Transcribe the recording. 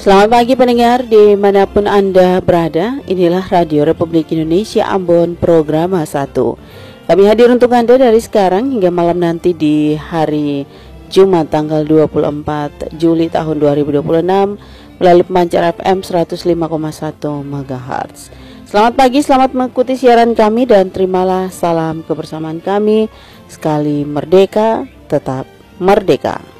Selamat pagi pendengar dimanapun Anda berada. Inilah Radio Republik Indonesia Ambon Program 1. Kami hadir untuk Anda dari sekarang hingga malam nanti di hari Jumat tanggal 24 Juli tahun 2026 melalui pemancar FM 105,1 MHz. Selamat pagi, selamat mengikuti siaran kami dan terimalah salam kebersamaan kami. Sekali merdeka, tetap merdeka.